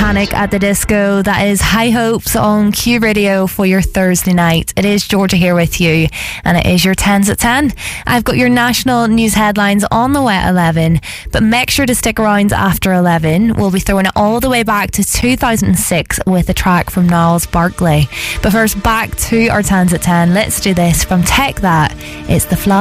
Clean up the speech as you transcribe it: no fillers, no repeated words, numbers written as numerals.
Panic at the Disco. That is High Hopes on Q Radio for your Thursday night. It is Georgia here with you, and it is your 10s at 10. I've got your national news headlines on the way at 11, but make sure to stick around after 11. We'll be throwing it all the way back to 2006 with a track from Gnarls Barkley. But first, back to our 10s at 10. Let's do this from Tech That. It's The Flood.